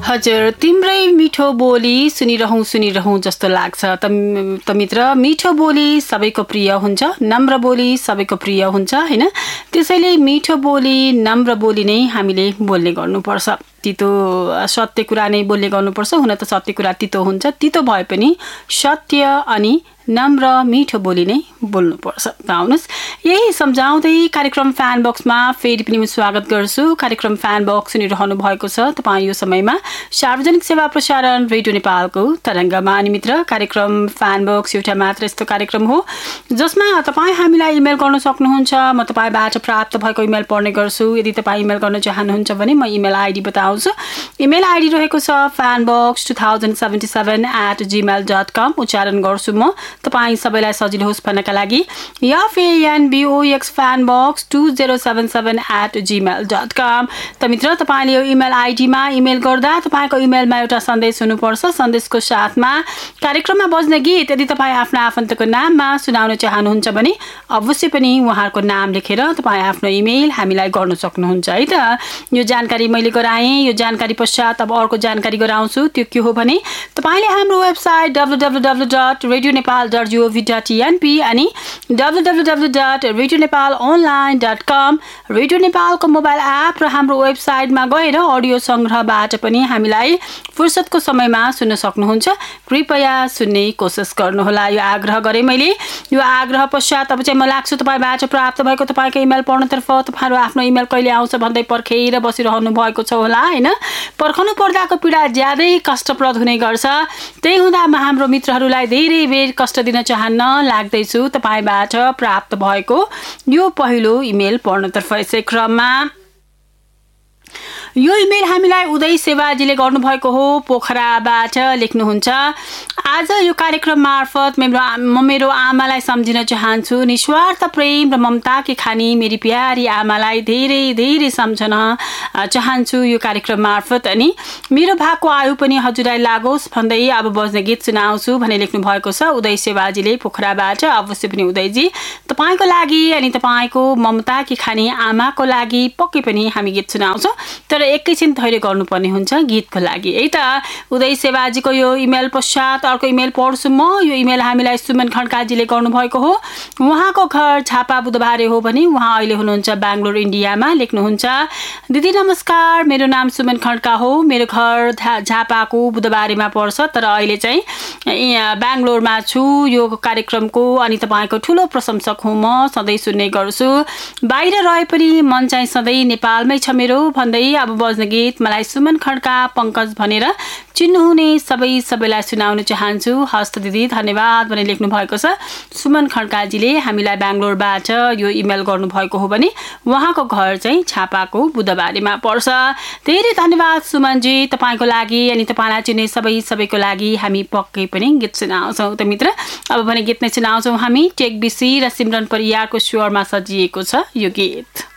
हजुर, तिम्रै मिठो बोली सुनिरहँ जस्तो लाग्छ त मित्र। मिठो बोली सबैको प्रिय हुन्छ, नम्र बोली सबैको प्रिय हुन्छ हैन। त्यसैले मिठो बोली नम्र बोली नै हामीले बोल्ने गर्नुपर्छ। तितो सत्य कुरा नै बोल्ने गर्नुपर्छ। हुन त सत्य कुरा तितो हुन्छ, तितो भए पनि सत्य अनि नम्र मिठो बोली नै बोल्नुपर्छ। त आउनुहोस् यही सम्झाउँदै कार्यक्रम फ्यान बक्समा फेरि पनि म स्वागत गर्छु। कार्यक्रम फ्यान बक्स सुनिरहनु भएको छ तपाईँ यो समयमा सार्वजनिक सेवा प्रसारण रेडियो नेपालको तरङ्गमा। अनि मित्र, कार्यक्रम फ्यान बक्स एउटा मात्र यस्तो कार्यक्रम हो जसमा तपाईँ हामीलाई इमेल गर्न सक्नुहुन्छ। म तपाईँबाट प्राप्त भएको इमेल पढ्ने गर्छु। यदि तपाईँ इमेल गर्न चाहनुहुन्छ भने म इमेल आइडी बताउँछु। इमेल आइडी रहेको छ fanbox2077@gmail.com। उच्चारण गर्छु म, तपाईँ सबैलाई सजिलो होस् भन्नका लागि FANBOX fanbox2077@gmail.com। त मित्र, तपाईँले यो इमेल आइडीमा इमेल गर्दा तपाईँको इमेलमा एउटा सन्देश हुनुपर्छ। सन्देशको साथमा कार्यक्रममा बज्ने गीत यदि तपाईँ आफ्नो आफन्तको नाममा सुनाउन चाहनुहुन्छ भने अवश्य पनि उहाँहरूको नाम लेखेर तपाईँ आफ्नो इमेल हामीलाई गर्न सक्नुहुन्छ है त। यो जानकारी मैले गराएँ। यो जानकारी पश्चात अब अर्को जानकारी गराउँछु। त्यो के हो भने तपाईँले हाम्रो वेबसाइट www.radionepal.gov.tnp अनि www.radionepalonline.com, रेडियो नेपालको मोबाइल एप र हाम्रो वेबसाइटमा गएर अडियो संग्रहबाट पनि हामीलाई फुर्सदको समयमा सुन्न सक्नुहुन्छ। कृपया सुन्ने कोसिस गर्नुहोला। यो आग्रह गरेँ मैले। यो आग्रह पश्चात अब चाहिँ म लाग्छु तपाईँबाट प्राप्त भएको तपाईँको इमेल पढ्नतर्फ। तपाईँहरू आफ्नो इमेल कहिले आउँछ भन्दै पर्खेर बसिरहनु भएको छ होला हैन। पर्खनु पर्दाको पीडा ज्यादै कष्टप्रद हुने गर्छ। त्यही हुँदा म हाम्रो मित्रहरूलाई धेरै बेर कष्ट दिन चाहन्न। लाग्दैछु तपाईँबाट प्राप्त भएको यो पहिलो इमेल पढ्नतर्फ। यसै क्रममा यो इमेल हामीलाई उदय सेवाजीले गर्नुभएको हो, पोखराबाट लेख्नुहुन्छ। आज यो कार्यक्रम मार्फत म मेरो आमालाई सम्झिन चाहन्छु। निस्वार्थ प्रेम र ममताकी खानी मेरी प्यारी आमालाई धेरै धेरै सम्झन चाहन्छु यो कार्यक्रम मार्फत। अनि मेरो भागको आयु पनि हजुरलाई लागोस् भन्दै अब बज्ने गीत सुनाउँछु भने लेख्नु भएको छ उदय सेवाजीले पोखराबाट। अवश्य पनि उदयजी, तपाईँको लागि अनि तपाईँको ममताकी खानी आमाको लागि पक्कै पनि हामी गीत सुनाउँछौँ। तर एकैछिन धैर्य गर्नुपर्ने हुन्छ गीतको लागि है त। उदय सेवाजीको यो इमेल पश्चात अर्को इमेल पढ्छु म। यो इमेल हामीलाई सुमन खड्काजीले गर्नुभएको हो। उहाँको घर झापा बुधबारे हो भने उहाँ अहिले हुनुहुन्छ बेङ्गलोर इन्डियामा। लेख्नुहुन्छ, दिदी नमस्कार, मेरो नाम सुमन खड्का हो। मेरो घर झापाको बुधबारेमा पर्छ, तर अहिले चाहिँ बेङ्गलोरमा छु। यो कार्यक्रमको अनि तपाईँको ठुलो प्रशंसक हुँ म, सधैँ सुन्ने गर्छु। बाहिर रहे पनि मन चाहिँ सधैँ नेपालमै छ मेरो भन्दै अब बज्ने गीत मलाई सुमन खड्का पंकज भनेर चिन्नुहुने सबैलाई सुनाउन चाहन्छु। हस्त दिदी, धन्यवाद भने लेख्नु भएको छ। सुमन खड्काजीले हामीलाई बेङ्गलोरबाट यो इमेल गर्नुभएको हो भने उहाँको घर चाहिँ छापाको बुधबारेमा पर्छ। धेरै धन्यवाद सुमनजी तपाईँको लागि अनि तपाईँलाई चिन्ने सबैको लागि हामी पक्कै पनि गीत सुनाउँछौँ। त मित्र, अब भने गीत नै सुनाउँछौँ हामी। टेक बिसी र सिमरन परियारको स्वरमा सजिएको छ यो गीत।